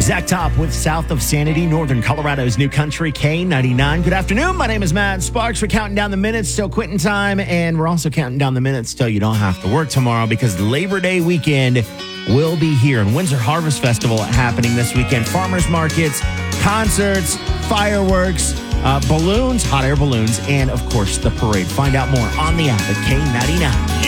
Zach Top with South of Sanity, Northern Colorado's new country, K99. Good afternoon. My name is Matt Sparks. We're counting down the minutes till quitting time, and we're also counting down the minutes till you don't have to work tomorrow because Labor Day weekend will be here. And Windsor Harvest Festival happening this weekend. Farmers markets, concerts, fireworks, balloons, hot air balloons, and, of course, the parade. Find out more on the app at K99.